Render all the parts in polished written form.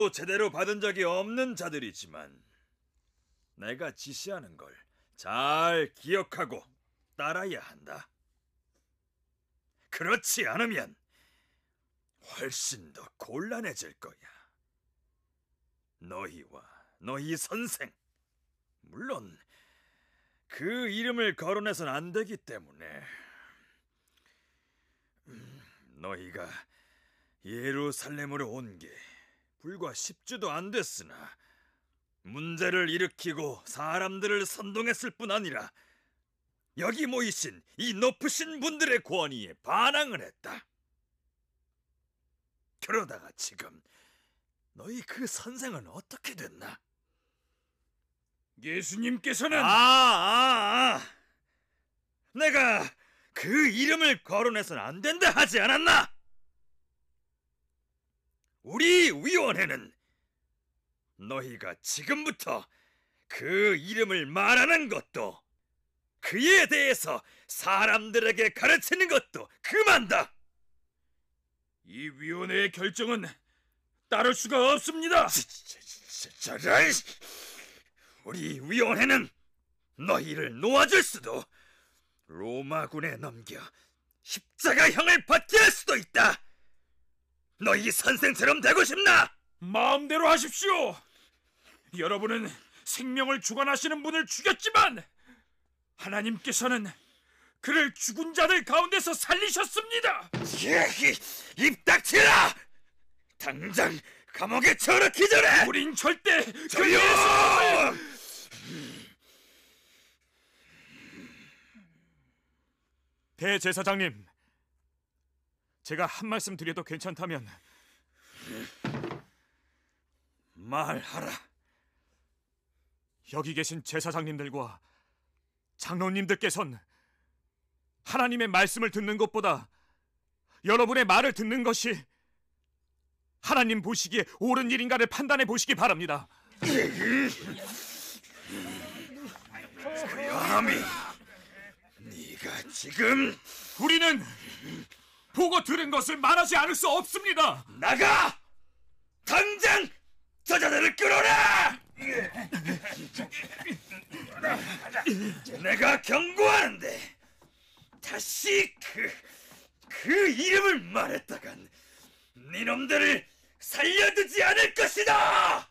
제대로 받은 적이 없는 자들이지만 내가 지시하는 걸 잘 기억하고 따라야 한다. 그렇지 않으면 훨씬 더 곤란해질 거야. 너희와 너희 선생, 물론 그 이름을 거론해서는 안 되기 때문에 너희가 예루살렘으로 온 게 불과 10주도 안 됐으나 문제를 일으키고 사람들을 선동했을 뿐 아니라 여기 모이신 이 높으신 분들의 권위에 반항을 했다. 그러다가 지금 너희 그 선생은 어떻게 됐나? 예수님께서는 내가 그 이름을 거론해서는 안 된다 하지 않았나? 우리 위원회는 너희가 지금부터 그 이름을 말하는 것도 그에 대해서 사람들에게 가르치는 것도 그만다. 이 위원회의 결정은 따를 수가 없습니다. 저런, 우리 위원회는 너희를 놓아줄 수도 로마군에 넘겨 십자가형을 받게 할 수도 있다. 너희 선생처럼 되고 싶나? 마음대로 하십시오. 여러분은 생명을 주관하시는 분을 죽였지만 하나님께서는 그를 죽은 자들 가운데서 살리셨습니다. 입 닥치라! 당장 감옥에 쳐넣기 전에! 우린 절대 조용! 대제사장님, 제가 한 말씀 드려도 괜찮다면 말하라. 여기 계신 제사장님들과 장로님들께선 하나님의 말씀을 듣는 것보다 여러분의 말을 듣는 것이 하나님 보시기에 옳은 일인가를 판단해 보시기 바랍니다. 감히 네가 지금 우리는 보고 들은 것을 말하지 않을 수 없습니다. 나가! 당장 저자들을 끌어라! 내가 경고하는데 다시 그 이름을 말했다간 니놈들을 살려두지 않을 것이다!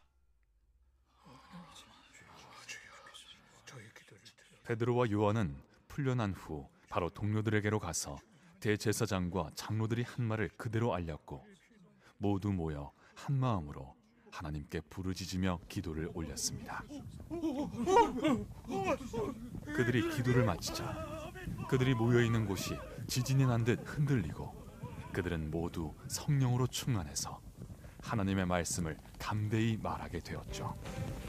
베드로와 요한은 풀려난 후 바로 동료들에게로 가서 대제사장과 장로들이 한 말을 그대로 알렸고 모두 모여 한 마음으로 하나님께 부르짖으며 기도를 올렸습니다. 그들이 기도를 마치자 그들이 모여있는 곳이 지진이 난 듯 흔들리고 그들은 모두 성령으로 충만해서 하나님의 말씀을 담대히 말하게 되었죠.